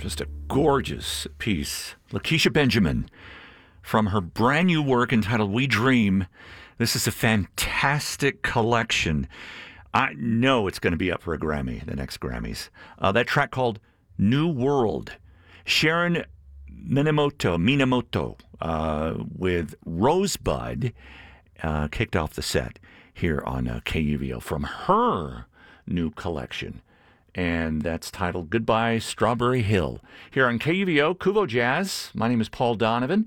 Just a gorgeous piece. Lakeisha Benjamin, from her brand new work entitled We Dream. This is a fantastic collection. I know it's going to be up for a Grammy, the next Grammys. That track called New World. Sharon Minamoto with Rosebud kicked off the set here on KUVO from her new collection. And that's titled Goodbye Strawberry Hill. Here on KUVO, Kuvo Jazz. My name is Paul Donovan.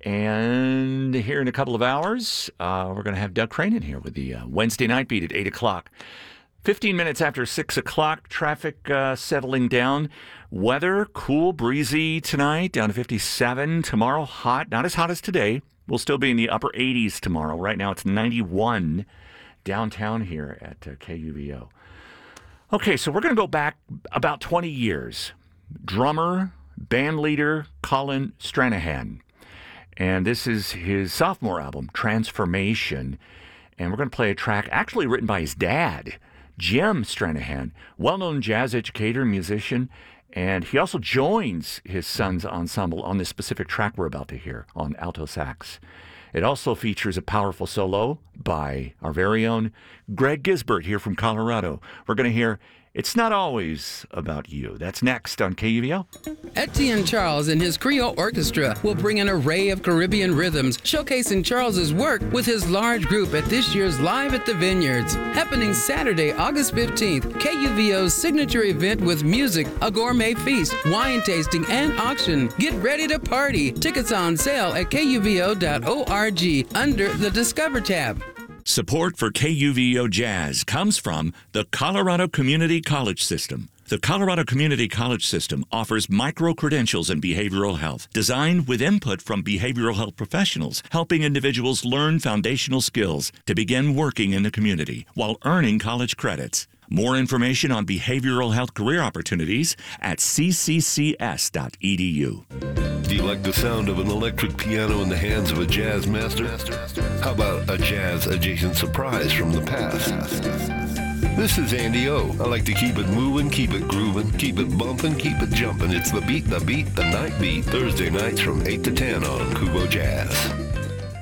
And here in a couple of hours, we're going to have Doug Crane in here with the Wednesday Night Beat at 8 o'clock. 15 minutes after 6 o'clock, traffic settling down. Weather, cool, breezy tonight, down to 57. Tomorrow, hot. Not as hot as today. We'll still be in the upper 80s tomorrow. Right now, it's 91 downtown here at KUVO. Okay, so we're going to go back about 20 years. Drummer, band leader, Colin Stranahan. And this is his sophomore album, Transformation. And we're going to play a track actually written by his dad, Jim Stranahan, well-known jazz educator, musician. And he also joins his son's ensemble on this specific track we're about to hear on alto sax. It also features a powerful solo by our very own Greg Gisbert here from Colorado. We're going to hear It's Not Always About You. That's next on KUVO. Etienne Charles and his Creole Orchestra will bring an array of Caribbean rhythms, showcasing Charles's work with his large group at this year's Live at the Vineyards, happening Saturday, August 15th. KUVO's signature event with music, a gourmet feast, wine tasting, and auction. Get ready to party. Tickets on sale at kuvo.org under the Discover tab. Support for KUVO Jazz comes from the Colorado Community College System. The Colorado Community College System offers micro-credentials in behavioral health, designed with input from behavioral health professionals, helping individuals learn foundational skills to begin working in the community while earning college credits. More information on behavioral health career opportunities at cccs.edu. Do you like the sound of an electric piano in the hands of a jazz master? How about a jazz-adjacent surprise from the past? This is Andy O. I like to keep it moving, keep it grooving, keep it bumping, keep it jumping. It's the night beat, Thursday nights from 8 to 10 on Kuvo Jazz.